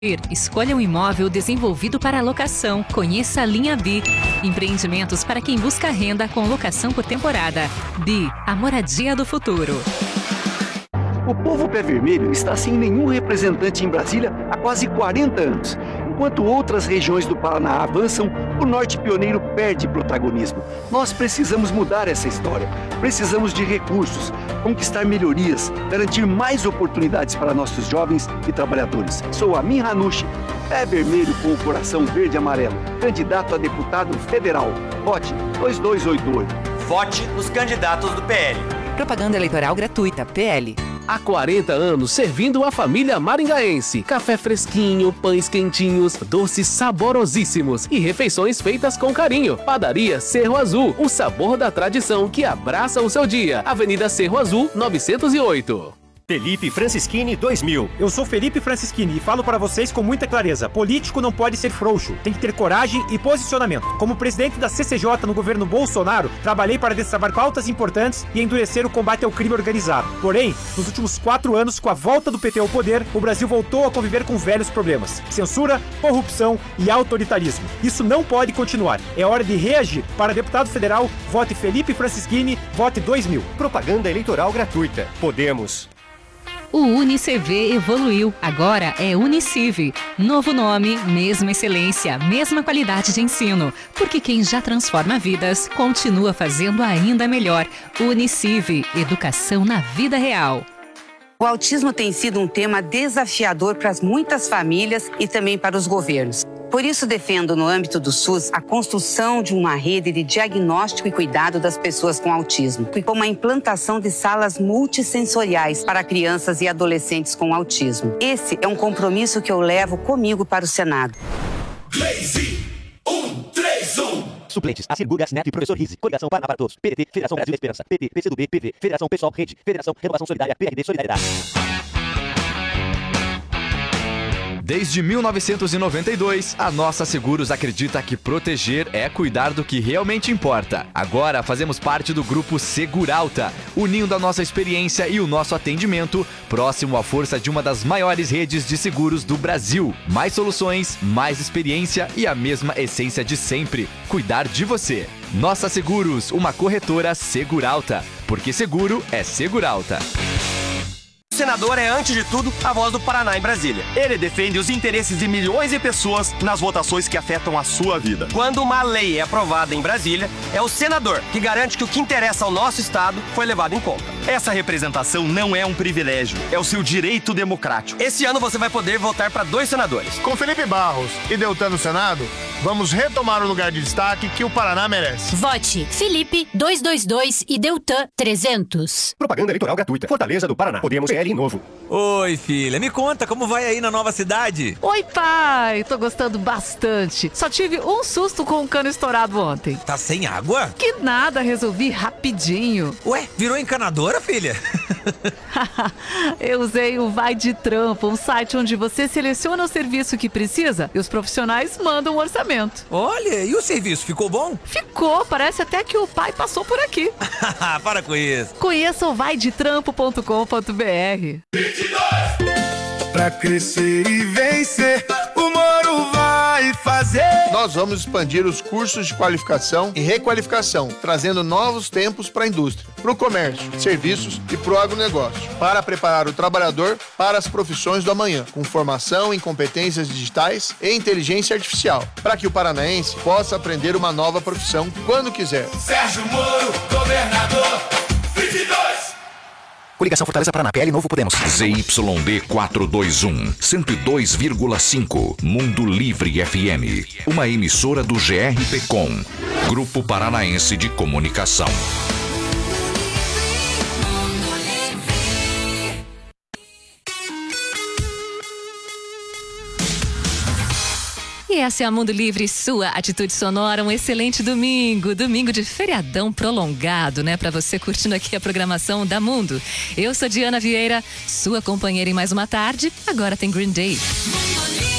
Escolha um imóvel desenvolvido para locação. Conheça a linha Bi. Empreendimentos para quem busca renda com locação por temporada. Bi, a moradia do futuro. O povo pé vermelho está sem nenhum representante em Brasília há quase 40 anos. Enquanto outras regiões do Paraná avançam, o norte pioneiro perde protagonismo. Nós precisamos mudar essa história. Precisamos de recursos, conquistar melhorias, garantir mais oportunidades para nossos jovens e trabalhadores. Sou Amin Hanushi, pé vermelho com o coração verde e amarelo, candidato a deputado federal. Vote 2288. Vote nos candidatos do PL. Propaganda eleitoral gratuita, PL. Há 40 anos servindo a família maringaense. Café fresquinho, pães quentinhos, doces saborosíssimos e refeições feitas com carinho. Padaria Cerro Azul, o sabor da tradição que abraça o seu dia. Avenida Cerro Azul, 908. Felipe Francischini 2000. Eu sou Felipe Francischini e falo para vocês com muita clareza. Político não pode ser frouxo, tem que ter coragem e posicionamento. Como presidente da CCJ no governo Bolsonaro, trabalhei para destravar pautas importantes e endurecer o combate ao crime organizado. Porém, nos últimos 4 anos, com a volta do PT ao poder, o Brasil voltou a conviver com velhos problemas: censura, corrupção e autoritarismo. Isso não pode continuar. É hora de reagir. Para deputado federal, vote Felipe Francischini, vote 2000. Propaganda eleitoral gratuita. Podemos. O UniCV evoluiu, agora é Uniciv. Novo nome, mesma excelência, mesma qualidade de ensino. Porque quem já transforma vidas, continua fazendo ainda melhor. Uniciv, educação na vida real. O autismo tem sido um tema desafiador para muitas famílias e também para os governos. Por isso, defendo, no âmbito do SUS, a construção de uma rede de diagnóstico e cuidado das pessoas com autismo, e com a implantação de salas multissensoriais para crianças e adolescentes com autismo. Esse é um compromisso que eu levo comigo para o Senado. Glaze 131. Suplentes, Acirgur, Gasnet e Professor Rizzi. Coligação Paraná para Todos. PDT, Federação Brasil Esperança. PT, PCdoB, PV, Federação Pessoal, Rede, Federação Renovação Solidária, PRD Solidariedade. Desde 1992, a Nossa Seguros acredita que proteger é cuidar do que realmente importa. Agora fazemos parte do grupo Seguralta, unindo a nossa experiência e o nosso atendimento próximo à força de uma das maiores redes de seguros do Brasil. Mais soluções, mais experiência e a mesma essência de sempre: cuidar de você. Nossa Seguros, uma corretora Seguralta, porque seguro é Seguralta. O senador é, antes de tudo, a voz do Paraná em Brasília. Ele defende os interesses de milhões de pessoas nas votações que afetam a sua vida. Quando uma lei é aprovada em Brasília, é o senador que garante que o que interessa ao nosso estado foi levado em conta. Essa representação não é um privilégio, é o seu direito democrático. Esse ano você vai poder votar para 2 senadores. Com Felipe Barros e Deltan no Senado, vamos retomar o lugar de destaque que o Paraná merece. Vote Felipe 222 e Deltan 300. Propaganda eleitoral gratuita. Fortaleza do Paraná. Podemos PL novo. Oi, filha. Me conta como vai aí na nova cidade. Oi, pai. Tô gostando bastante. Só tive um susto com um cano estourado ontem. Tá sem água? Que nada, resolvi rapidinho. Ué, virou encanadora, filha? Eu usei o Vai de Trampo, um site onde você seleciona o serviço que precisa e os profissionais mandam um orçamento. Olha, e o serviço, ficou bom? Ficou, parece até que o pai passou por aqui. Para com isso. Conheça o vaidetrampo.com.br. 22. Pra crescer e vencer, o Moro vai fazer. Nós vamos expandir os cursos de qualificação e requalificação, trazendo novos tempos para a indústria, para o comércio, serviços e para o agronegócio, para preparar o trabalhador para as profissões do amanhã, com formação em competências digitais e inteligência artificial, para que o paranaense possa aprender uma nova profissão quando quiser. Sérgio Moro, governador 22. Coligação Fortaleza Paraná, PL Novo Podemos. ZYD 421, 102,5. Mundo Livre FM. Uma emissora do GRPcom, Grupo Paranaense de Comunicação. E essa é a Mundo Livre, sua atitude sonora. Um excelente domingo de feriadão prolongado, né? Pra você curtindo aqui a programação da Mundo. Eu sou Diana Vieira, sua companheira em mais uma tarde. Agora tem Green Day.